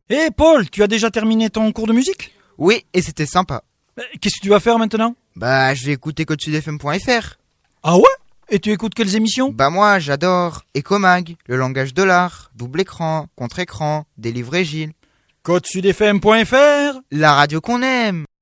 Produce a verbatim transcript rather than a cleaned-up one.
Hé Paul, tu as déjà terminé ton cours de musique? Oui, et c'était sympa. Qu'est-ce que tu vas faire maintenant? Bah, je vais écouter code sud f m point f r. Ah ouais? Et tu écoutes quelles émissions? Bah moi, j'adore Ecomag, le langage de l'art, double écran, contre-écran, Délivrer Gilles. code sud f m point f r, la radio qu'on aime.